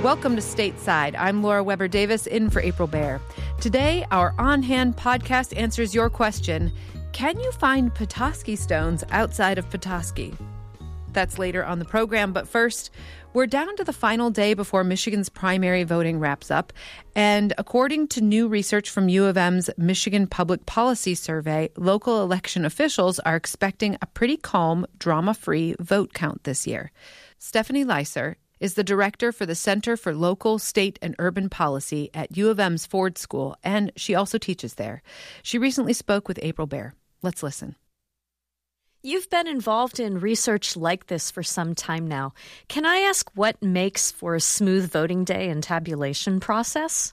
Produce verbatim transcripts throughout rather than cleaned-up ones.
Welcome to Stateside. I'm Laura Weber Davis, in for April Baer. Today, our On Hand podcast answers your question, can you find Petoskey stones outside of Petoskey? That's later on the program, but first, we're down to the final day before Michigan's primary voting wraps up, and according to new research from U of M's Michigan Public Policy Survey, local election officials are expecting a pretty calm, drama-free vote count this year. Stephanie Leiser is the director for the Center for Local, State, and Urban Policy at U of M's Ford School, and she also teaches there. She recently spoke with April Baer. Let's listen. You've been involved in research like this for some time now. Can I ask what makes for a smooth voting day and tabulation process?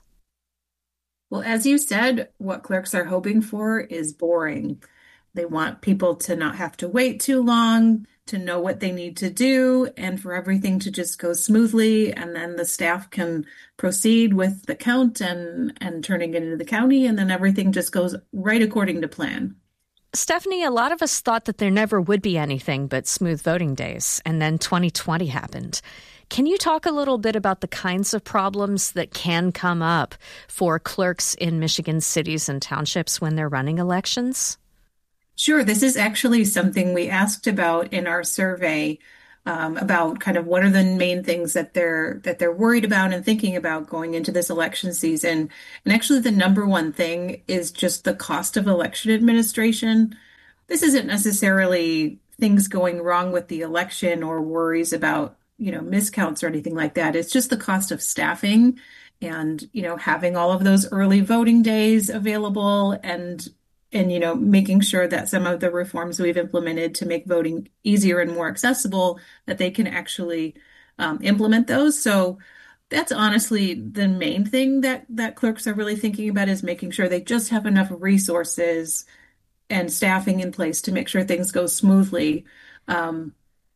Well, as you said, what clerks are hoping for is boring. They want people to not have to wait too long, to know what they need to do, and for everything to just go smoothly. And then the staff can proceed with the count and, and turning it into the county, and then everything just goes right according to plan. Stephanie, a lot of us thought that there never would be anything but smooth voting days, and then twenty twenty happened. Can you talk a little bit about the kinds of problems that can come up for clerks in Michigan cities and townships when they're running elections? Sure. This is actually something we asked about in our survey, um, about kind of what are the main things that they're that they're worried about and thinking about going into this election season. And actually, the number one thing is just the cost of election administration. This isn't necessarily things going wrong with the election or worries about, you know, miscounts or anything like that. It's just the cost of staffing and, you know, having all of those early voting days available and And, you know, making sure that some of the reforms we've implemented to make voting easier and more accessible, that they can actually um, implement those. So that's honestly the main thing that, that clerks are really thinking about, is making sure they just have enough resources and staffing in place to make sure things go smoothly. Um,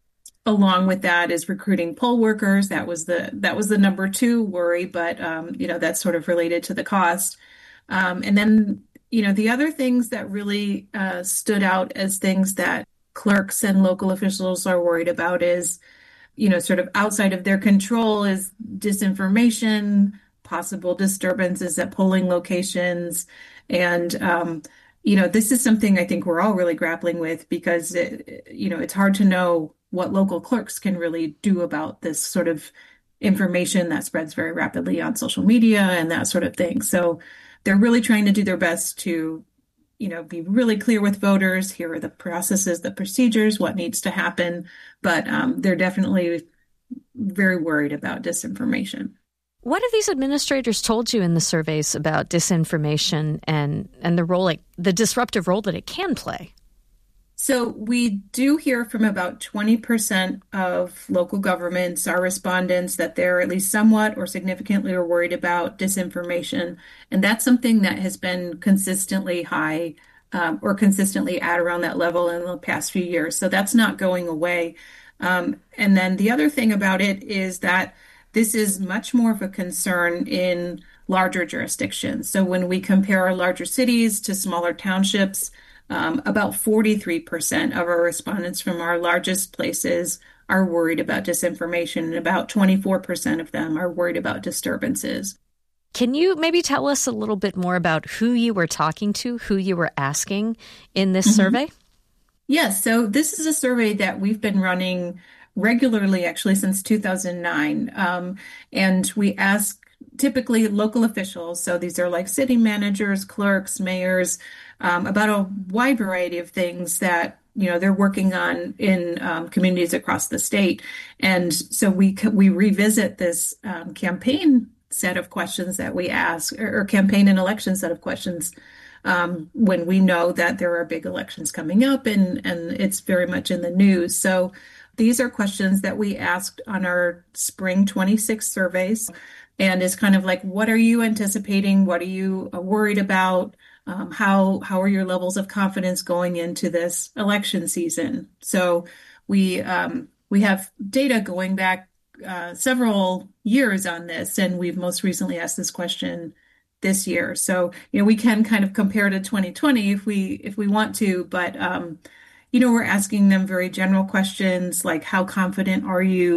along with that is recruiting poll workers. That was the that was the number two worry, but, um, you know, that's sort of related to the cost. Um, and then You know, the other things that really uh, stood out as things that clerks and local officials are worried about is, you know, sort of outside of their control is disinformation, possible disturbances at polling locations. And, um, you know, this is something I think we're all really grappling with because, it, you know, it's hard to know what local clerks can really do about this sort of information that spreads very rapidly on social media and that sort of thing. So they're really trying to do their best to, you know, be really clear with voters. Here are the processes, the procedures, what needs to happen. But um, they're definitely very worried about disinformation. What have these administrators told you in the surveys about disinformation and, and the role, it, the disruptive role that it can play? So we do hear from about twenty percent of local governments, our respondents, that they're at least somewhat or significantly are worried about disinformation. And that's something that has been consistently high um, or consistently at around that level in the past few years. So that's not going away. Um, and then the other thing about it is that this is much more of a concern in larger jurisdictions. So when we compare our larger cities to smaller townships, Um, about forty-three percent of our respondents from our largest places are worried about disinformation, and about twenty-four percent of them are worried about disturbances. Can you maybe tell us a little bit more about who you were talking to, who you were asking in this mm-hmm. survey? Yes, so this is a survey that we've been running regularly, actually, since two thousand nine. Um, and we ask typically local officials, so these are like city managers, clerks, mayors, um, about a wide variety of things that, you know, they're working on in um, communities across the state. And so we we revisit this um, campaign set of questions that we ask, or, or campaign and election set of questions um, when we know that there are big elections coming up and, and it's very much in the news. So these are questions that we asked on our spring twenty-six surveys. And it's kind of like, what are you anticipating? What are you worried about? Um, how how are your levels of confidence going into this election season? So we um, we have data going back uh, several years on this, and we've most recently asked this question this year. So, you know, we can kind of compare to twenty twenty if we if we want to, but um, you know, we're asking them very general questions like, how confident are you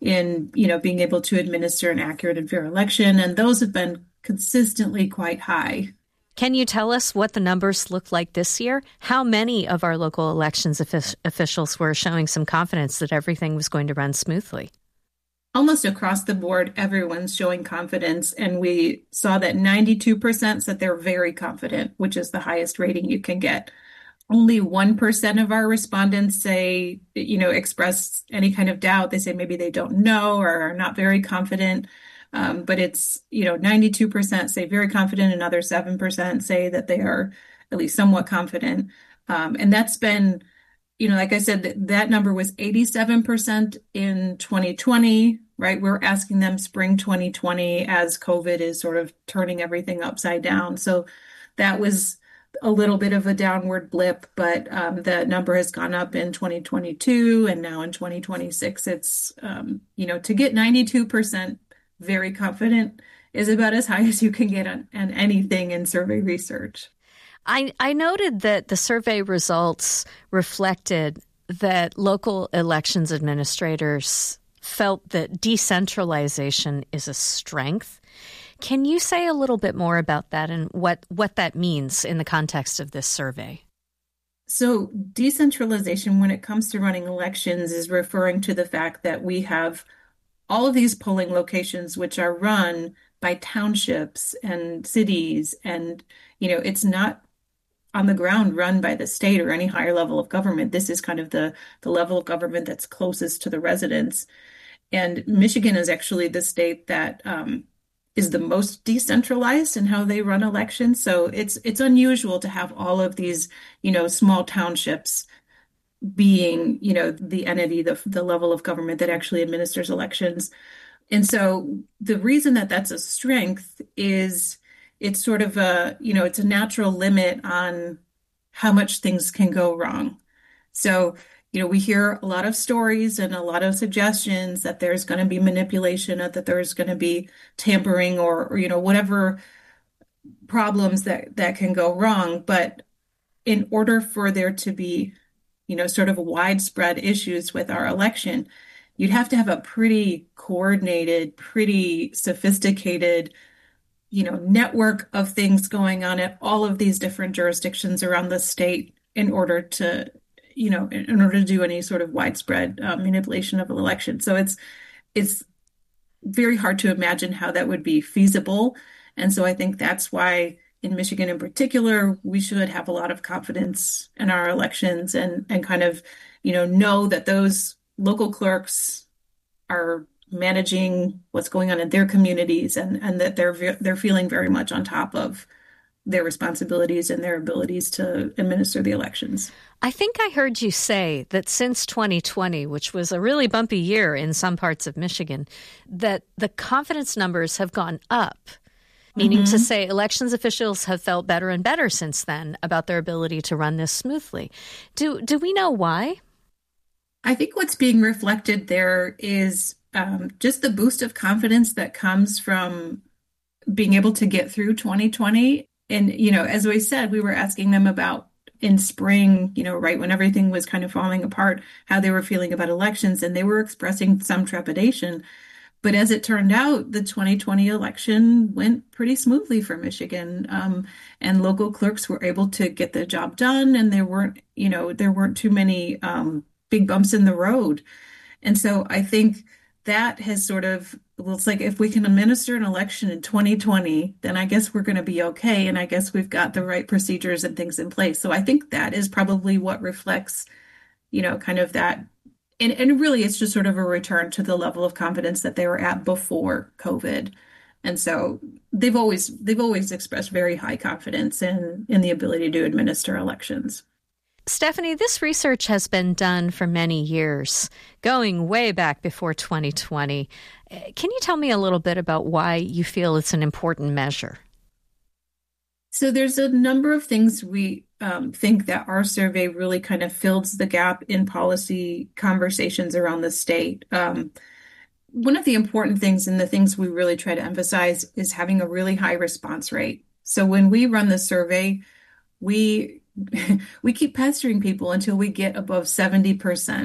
in, you know, being able to administer an accurate and fair election. And those have been consistently quite high. Can you tell us what the numbers look like this year? How many of our local elections offic- officials were showing some confidence that everything was going to run smoothly? Almost across the board, everyone's showing confidence. And we saw that ninety-two percent said they're very confident, which is the highest rating you can get. Only one percent of our respondents say, you know, express any kind of doubt. They say maybe they don't know or are not very confident. Um, but it's, you know, ninety-two percent say very confident. Another seven percent say that they are at least somewhat confident. Um, and that's been, you know, like I said, that, that number was eighty-seven percent in twenty twenty, right? We're asking them spring twenty twenty as COVID is sort of turning everything upside down. So that was a little bit of a downward blip, but um, the number has gone up in twenty twenty-two, and now in twenty twenty-six, it's, um, you know, to get ninety-two percent very confident is about as high as you can get on, on anything in survey research. I, I noted that the survey results reflected that local elections administrators felt that decentralization is a strength. Can you say a little bit more about that and what, what that means in the context of this survey? So decentralization, when it comes to running elections, is referring to the fact that we have all of these polling locations which are run by townships and cities, and, you know, it's not on the ground run by the state or any higher level of government. This is kind of the, the level of government that's closest to the residents. And Michigan is actually the state that um, is the most decentralized in how they run elections. So it's it's unusual to have all of these, you know, small townships being, you know, the entity, the, the level of government that actually administers elections. And so the reason that that's a strength is it's sort of a, you know, it's a natural limit on how much things can go wrong. So, you know, we hear a lot of stories and a lot of suggestions that there's going to be manipulation, that there's going to be tampering or, or, you know, whatever problems that, that can go wrong. But in order for there to be, you know, sort of widespread issues with our election, you'd have to have a pretty coordinated, pretty sophisticated, you know, network of things going on at all of these different jurisdictions around the state in order to, you know, in order to do any sort of widespread uh, manipulation of an election. So it's it's very hard to imagine how that would be feasible. And so I think that's why in Michigan in particular, we should have a lot of confidence in our elections and and kind of, you know, know that those local clerks are managing what's going on in their communities and, and that they're they're feeling very much on top of their responsibilities and their abilities to administer the elections. I think I heard you say that since twenty twenty, which was a really bumpy year in some parts of Michigan, that the confidence numbers have gone up, meaning mm-hmm. to say elections officials have felt better and better since then about their ability to run this smoothly. Do do we know why? I think what's being reflected there is um, just the boost of confidence that comes from being able to get through twenty twenty. And, you know, as we said, we were asking them about in spring, you know, right when everything was kind of falling apart, how they were feeling about elections, and they were expressing some trepidation. But as it turned out, the twenty twenty election went pretty smoothly for Michigan, um, and local clerks were able to get the job done, and there weren't, you know, there weren't too many um, big bumps in the road. And so I think that has sort of, well, it's like if we can administer an election in twenty twenty, then I guess we're going to be okay. And I guess we've got the right procedures and things in place. So I think that is probably what reflects, you know, kind of that. And, and really, it's just sort of a return to the level of confidence that they were at before COVID. And so they've always they've always expressed very high confidence in, in the ability to administer elections. Stephanie, this research has been done for many years, going way back before twenty twenty. Can you tell me a little bit about why you feel it's an important measure? So there's a number of things we um, think that our survey really kind of fills the gap in policy conversations around the state. Um, one of the important things and the things we really try to emphasize is having a really high response rate. So when we run the survey, we we keep pestering people until we get above seventy percent.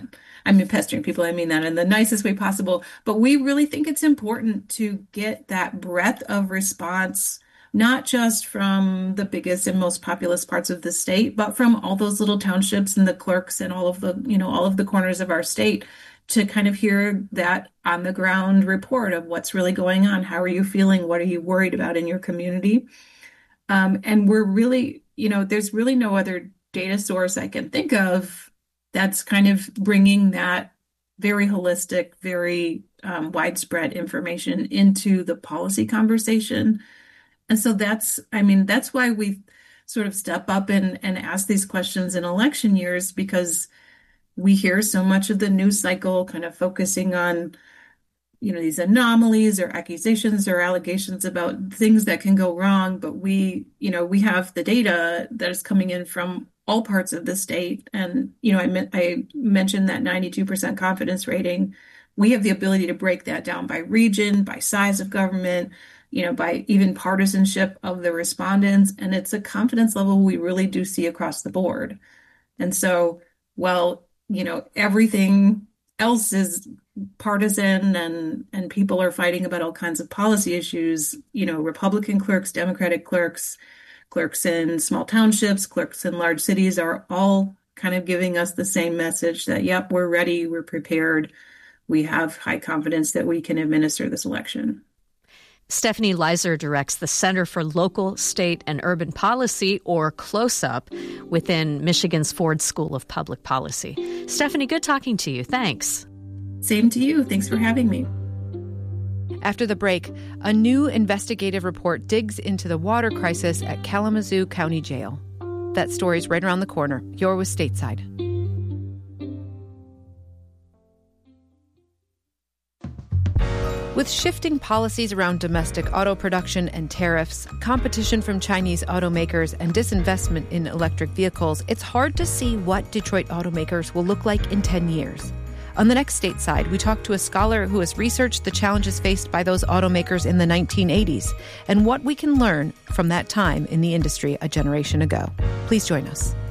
I mean, pestering people, I mean that in the nicest way possible. But we really think it's important to get that breadth of response, not just from the biggest and most populous parts of the state, but from all those little townships and the clerks and all of the, you know, all of the corners of our state, to kind of hear that on the ground report of what's really going on. How are you feeling? What are you worried about in your community? Um, and we're really, you know, there's really no other data source I can think of that's kind of bringing that very holistic, very um, widespread information into the policy conversation. And so that's, I mean, that's why we sort of step up and, and ask these questions in election years, because we hear so much of the news cycle kind of focusing on, you know, these anomalies or accusations or allegations about things that can go wrong. But we, you know, we have the data that is coming in from all parts of the state. And, you know, I, me- I mentioned that ninety-two percent confidence rating. We have the ability to break that down by region, by size of government, you know, by even partisanship of the respondents. And it's a confidence level we really do see across the board. And so, well, you know, everything else is partisan and and people are fighting about all kinds of policy issues, you know, Republican clerks, Democratic clerks, clerks in small townships, clerks in large cities are all kind of giving us the same message that, yep, we're ready, we're prepared, we have high confidence that we can administer this election. Stephanie Leiser directs the Center for Local, State, and Urban Policy, or CLOSUP, within Michigan's Ford School of Public Policy. Stephanie, good talking to you. Thanks. Same to you. Thanks for having me. After the break, a new investigative report digs into the water crisis at Kalamazoo County Jail. That story's right around the corner. You're with Stateside. With shifting policies around domestic auto production and tariffs, competition from Chinese automakers, and disinvestment in electric vehicles, it's hard to see what Detroit automakers will look like in ten years. On the next Stateside, we talk to a scholar who has researched the challenges faced by those automakers in the nineteen eighties and what we can learn from that time in the industry a generation ago. Please join us.